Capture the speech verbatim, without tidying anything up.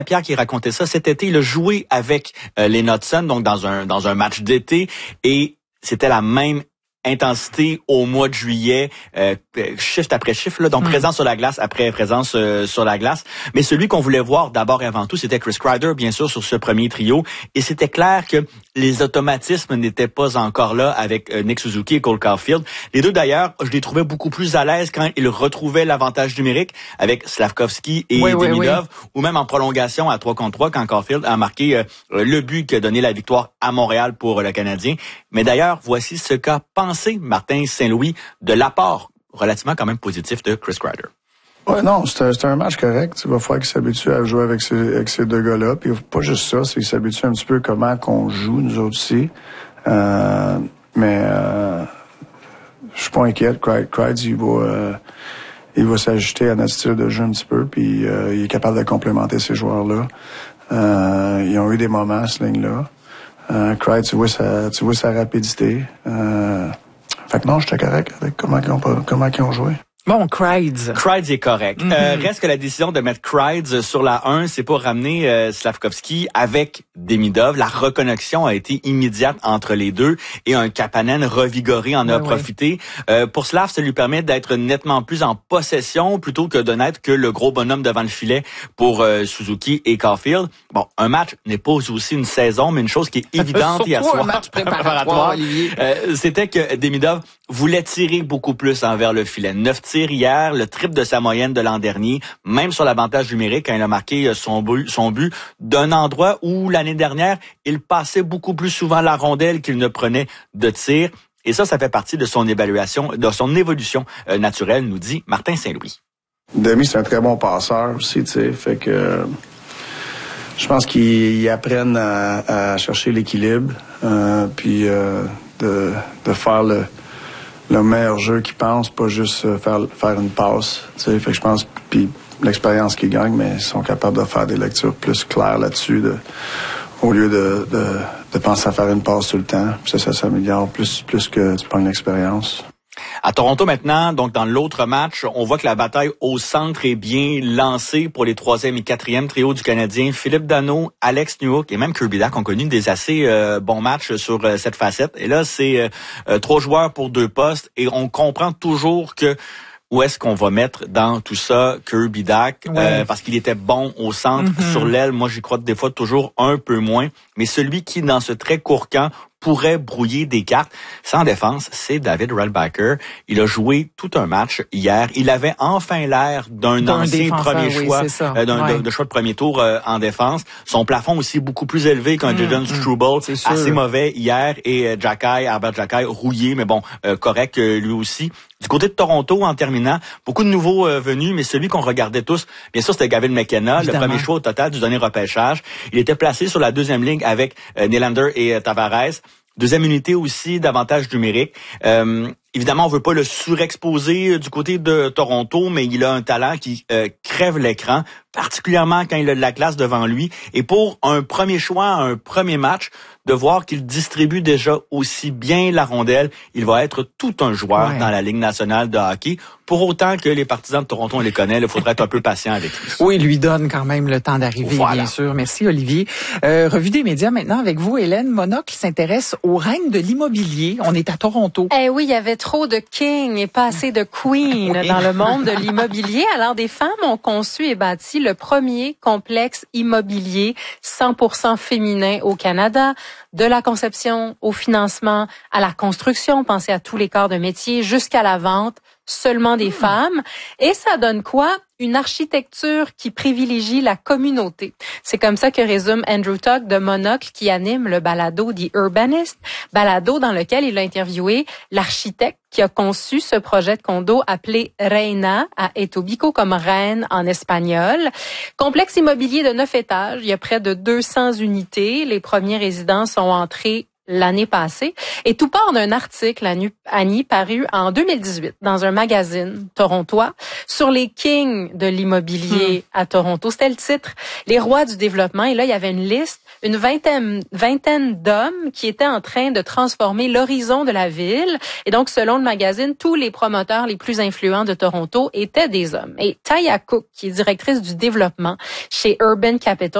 Pierre qui racontait ça cet été. Il a joué avec euh, les Knudsen, donc dans un dans un match d'été, et c'était la même intensité au mois de juillet, euh, shift après shift, là, donc mmh. présence sur la glace après présence euh, sur la glace. Mais celui qu'on voulait voir d'abord et avant tout, c'était Chris Kreider, bien sûr, sur ce premier trio. Et c'était clair que les automatismes n'étaient pas encore là avec euh, Nick Suzuki et Cole Caulfield. Les deux, d'ailleurs, je les trouvais beaucoup plus à l'aise quand ils retrouvaient l'avantage numérique avec Slavkovski et oui, Demidov, oui, oui. ou même en prolongation à trois contre trois quand Caulfield a marqué euh, le but qui a donné la victoire à Montréal pour euh, le Canadien. Mais d'ailleurs, voici ce qu'a pensé Martin Saint-Louis de l'apport relativement quand même positif de Chris Kreider. Ouais, non, c'était, c'était un match correct. Il va falloir qu'il s'habitue à jouer avec ces, avec ces deux gars-là. Puis pas juste ça, c'est qu'il s'habitue un petit peu comment qu'on joue, nous autres aussi. Euh, mais euh, je suis pas inquiète. Kreider, il va, euh, il va s'ajuster à notre style de jeu un petit peu. Puis euh, il est capable de complémenter ces joueurs-là. Euh, ils ont eu des moments à ce ligne-là. Euh, Kreider, tu vois sa, tu vois sa rapidité. Euh, fait que non, j'étais correct avec comment ils ont, comment ils ont joué. Bon, Kreider. Kreider est correct. Mm-hmm. Euh, reste que la décision de mettre Kreider sur la un, c'est pour ramener euh, Slavkovski avec Demidov. La reconnexion a été immédiate entre les deux et un Kapanen revigoré en a oui, profité. Oui. Euh, pour Slav, ça lui permet d'être nettement plus en possession plutôt que de n'être que le gros bonhomme devant le filet pour euh, Suzuki et Caulfield. Bon, un match n'est pas aussi une saison, mais une chose qui est évidente hier soir. Un match préparatoire, Olivier. Euh, c'était que Demidov voulait tirer beaucoup plus envers le filet. Neuf tirs hier, le triple de sa moyenne de l'an dernier, même sur l'avantage numérique quand il a marqué son but, son but d'un endroit où l'année dernière, il passait beaucoup plus souvent la rondelle qu'il ne prenait de tir. Et ça, ça fait partie de son évaluation, de son évolution euh, naturelle, nous dit Martin Saint-Louis. Demi, c'est un très bon passeur aussi, tu sais, fait que je pense qu'ils apprennent à, à chercher l'équilibre, euh, puis euh, de, de faire le le meilleur jeu qu'ils pensent, pas juste faire faire une passe. Tu sais, fait que je pense, puis l'expérience qu'ils gagnent, mais ils sont capables de faire des lectures plus claires là-dessus, de, au lieu de, de, de penser à faire une passe tout le temps. Puis ça, ça s'améliore plus, plus que tu prends une expérience. À Toronto maintenant, donc dans l'autre match, on voit que la bataille au centre est bien lancée pour les troisième et quatrième trios du Canadien. Philippe Danault, Alex Newhook et même Kirby Dach ont connu des assez euh, bons matchs sur euh, cette facette. Et là, c'est euh, trois joueurs pour deux postes et on comprend toujours que où est-ce qu'on va mettre dans tout ça Kirby Dach, ouais. euh, parce qu'il était bon au centre, mm-hmm. sur l'aile. Moi, j'y crois des fois toujours un peu moins. Mais celui qui, dans ce très court camp, pourrait brouiller des cartes sans défense, c'est David Rudbacker. Il a joué tout un match hier. Il avait enfin l'air d'un, d'un ancien premier oui, choix, euh, d'un ouais. de, de choix de premier tour euh, en défense. Son plafond aussi beaucoup plus élevé qu'un mmh, Jadon Struble. Mmh, assez mauvais hier. Et euh, Xhekaj, Albert Xhekaj, rouillé, mais bon, euh, correct euh, lui aussi. Du côté de Toronto, en terminant, beaucoup de nouveaux euh, venus, mais celui qu'on regardait tous, bien sûr, c'était Gavin McKenna, évidemment. Le premier choix au total du dernier repêchage. Il était placé sur la deuxième ligne avec euh, Nylander et euh, Tavares. Deuxième unité aussi d'avantage numérique. Euh, évidemment, on veut pas le surexposer du côté de Toronto, mais il a un talent qui euh, crève l'écran, particulièrement quand il a de la glace devant lui. Et pour un premier choix, un premier match, de voir qu'il distribue déjà aussi bien la rondelle, il va être tout un joueur ouais. dans la Ligue nationale de hockey. Pour autant que les partisans de Toronto, on les connaît, il faudrait être un peu patient avec lui. Oui, il lui donne quand même le temps d'arriver, voilà. Bien sûr. Merci, Olivier. Euh, revue des médias maintenant avec vous, Hélène. Monocle s'intéresse au règne de l'immobilier. On est à Toronto. Eh oui, il y avait trop de king et pas assez de queen oui. dans le monde de l'immobilier. Alors, des femmes ont conçu et bâti le premier complexe immobilier cent pour cent féminin au Canada. De la conception au financement, à la construction, pensez à tous les corps de métier, jusqu'à la vente, seulement des mmh. femmes. Et ça donne quoi? Une architecture qui privilégie la communauté. C'est comme ça que résume Andrew Tuck de Monocle qui anime le balado The Urbanist, balado dans lequel il a interviewé l'architecte qui a conçu ce projet de condo appelé Reina à Etobicoke comme reine en espagnol. Complexe immobilier de neuf étages, il y a près de deux cents unités. Les premiers résidents sont entrés l'année passée. Et tout part d'un article, Annie, paru en deux mille dix-huit dans un magazine torontois sur les kings de l'immobilier mmh. à Toronto. C'était le titre, les rois du développement. Et là, il y avait une liste, une vingtaine, vingtaine d'hommes qui étaient en train de transformer l'horizon de la ville. Et donc, selon le magazine, tous les promoteurs les plus influents de Toronto étaient des hommes. Et Taya Cook, qui est directrice du développement chez Urban Capital,